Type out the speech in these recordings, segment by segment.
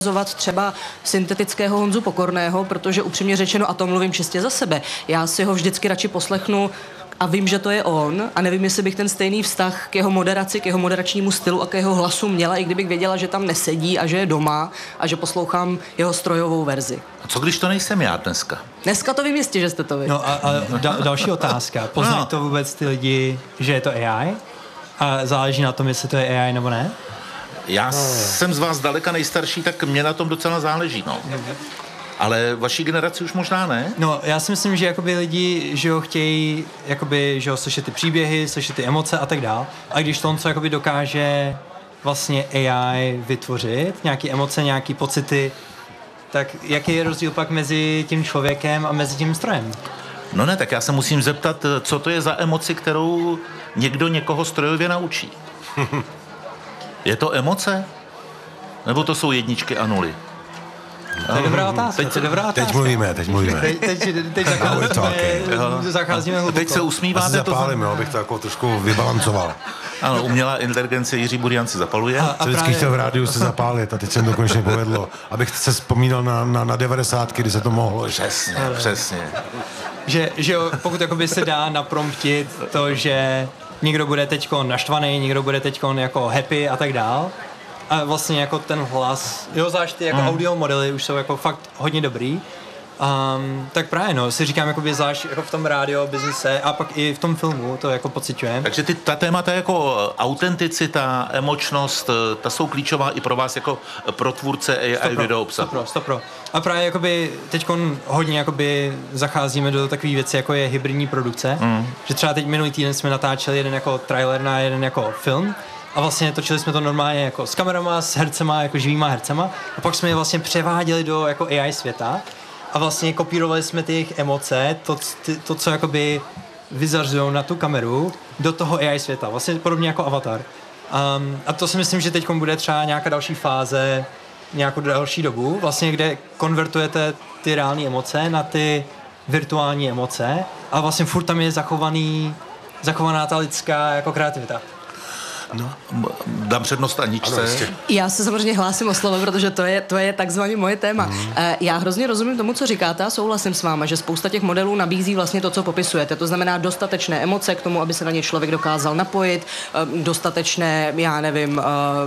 třeba syntetického Honzu Pokorného, protože upřímně řečeno, a to mluvím čistě za sebe, já si ho vždycky radši poslechnu a vím, že to je on a nevím, jestli bych ten stejný vztah k jeho moderaci, k jeho moderačnímu stylu a k jeho hlasu měla, i kdybych věděla, že tam nesedí a že je doma a že poslouchám jeho strojovou verzi. A co když to nejsem já dneska? Dneska to vím jistě, že jste to vy. No a další otázka. Poznají to vůbec ty lidi, že je to AI? A záleží na tom, jestli to je AI nebo ne? Já jsem z vás daleka nejstarší, tak mě na tom docela záleží, no. Ale vaší generaci už možná ne? No, já si myslím, že jakoby lidi, že ho chtějí, jakoby, že ho slyšet ty příběhy, slyšet ty emoce a tak dál. A když to, co jakoby dokáže vlastně AI vytvořit, nějaké emoce, nějaké pocity, tak jaký je rozdíl pak mezi tím člověkem a mezi tím strojem? No ne, tak já se musím zeptat, co to je za emoci, kterou někdo někoho strojově naučí. Je to emoce? Nebo to jsou jedničky a nuly? To je dobrá otázka. Teď mluvíme. Teď zacházíme hluboko. Teď se usmíváte. Asi zapálím, abych to jako trošku vybalancoval. Ano, umělá inteligence Jiří Burian si zapaluje. A vždycky chtěl v rádiu se zapálit a teď se to konečně povedlo. Abych se vzpomínal na 90, kdy se to mohlo. Přesně. Že jo, pokud jakoby se dá napromptit to, že někdo bude teďko naštvaný, někdo bude teďko jako happy a tak dál. A vlastně jako ten hlas, jo, zvlášť ty jako audio modely už jsou jako fakt hodně dobrý. Tak právě no, si říkám jakoby zvlášť jako v tom rádio biznise a pak i v tom filmu to jako pociťujeme. Takže ta témata jako autenticita, emočnost, ta jsou klíčová i pro vás jako pro tvůrce AI video obsahu. 100%. A právě jakoby teďkon hodně jakoby zacházíme do takové věci, jako je hybridní produkce. Že třeba teď minulý týden jsme natáčeli jeden jako trailer na jeden jako film. A vlastně točili jsme to normálně jako s kamerama, s hercema, jako živýma hercema. A pak jsme je vlastně převáděli do jako AI světa. A vlastně kopírovali jsme ty jejich emoce, to co jakoby vyzařujou na tu kameru, do toho AI světa. Vlastně podobně jako Avatar. A to si myslím, že teď bude třeba nějaká další fáze, nějakou další dobu, vlastně kde konvertujete ty reální emoce na ty virtuální emoce a vlastně furt tam je zachovaná ta lidská jako kreativita. No, dám přednost Aničce. Já se samozřejmě hlásím o slovo, protože to je takzvaně moje téma. Já hrozně rozumím tomu, co říkáte a souhlasím s váma, že spousta těch modelů nabízí vlastně to, co popisujete. To znamená dostatečné emoce k tomu, aby se na ně člověk dokázal napojit, dostatečné, já nevím,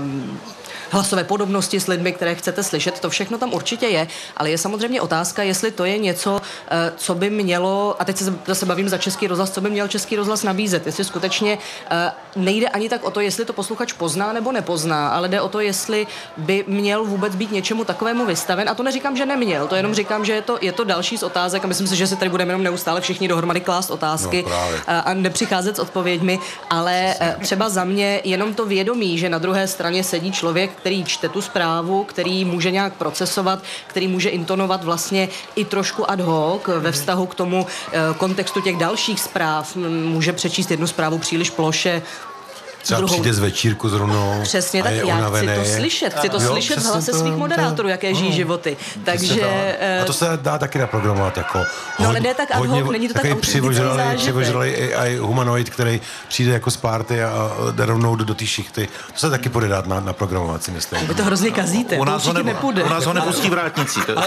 hlasové podobnosti s lidmi, které chcete slyšet, to všechno tam určitě je, ale je samozřejmě otázka, jestli to je něco, co by mělo, a teď se zase bavím za Český rozhlas, co by měl Český rozhlas nabízet, jestli skutečně nejde ani tak o to, jestli to posluchač pozná nebo nepozná, ale jde o to, jestli by měl vůbec být něčemu takovému vystaven, a to neříkám, že neměl, to jenom říkám, že je to další z otázek a myslím si, že si tady budeme jenom neustále všichni dohromady klást otázky a nepřicházet s odpověďmi, ale třeba za mě jenom to vědomí, že na druhé straně sedí člověk, který čte tu zprávu, který může nějak procesovat, který může intonovat vlastně i trošku ad hoc ve vztahu k tomu kontextu těch dalších zpráv. Může přečíst jednu zprávu příliš ploše, třeba druhou přijde z večírku zrovna. Přesně tak, já chci to slyšet z hlase svých moderátorů, jaké žijí životy. Takže... A to se dá taky naprogramovat, jako ale ne tak ad hoc, není to tak autentický přivožralý AI humanoid, který přijde jako z party a jde rovnou do té šichty. To se taky půjde dát naprogramovat, si myslím. Vy to hrozně kazíte, u nás ho nepustí vrátnicí. Ale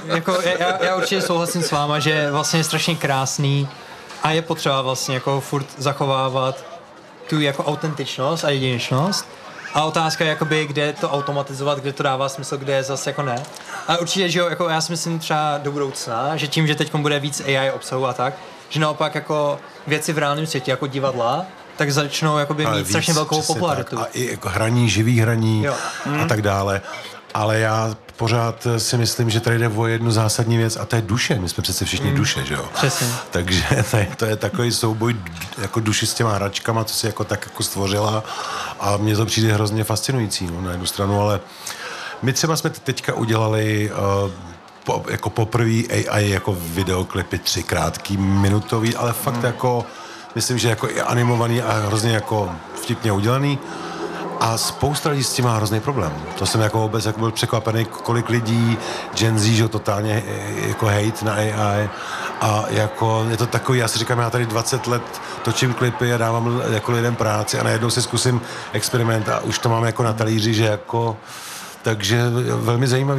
já určitě souhlasím s váma, že vlastně je strašně krásný a je potřeba vlastně jako furt zachovávat tu jako autentičnost a jedinečnost. A otázka je jakoby, kde to automatizovat, kde to dává smysl, kde je zase jako ne. A určitě, že jo, jako já si myslím třeba do budoucna, že tím, že teď bude víc AI obsahu a tak, že naopak jako věci v reálném světě, jako divadla, tak začnou jakoby mít strašně velkou popularitu. A i jako živý hraní a tak dále. Ale já pořád si myslím, že tady jde o jednu zásadní věc a to je duše. My jsme přece všichni duše, že jo? Přesně. Takže to je takový souboj jako duši s těma hračkama, co si jako tak jako stvořila a mně to přijde hrozně fascinující, no, na jednu stranu, ale my třeba jsme teďka udělali jako poprvé AI jako videoklipy 3 krátký, minutový, ale fakt jako, myslím, že jako i animovaný a hrozně jako vtipně udělaný. A spousta lidí s tím má hrozný problém. To jsem jako vůbec jako byl překvapený, kolik lidí, Gen Z, že totálně jako hate na AI. A jako je to takový, já si říkám, já tady 20 let točím klipy a dávám jako lidem práci a najednou si zkusím experiment a už to mám jako na talíři, že jako Takže velmi zajímavý.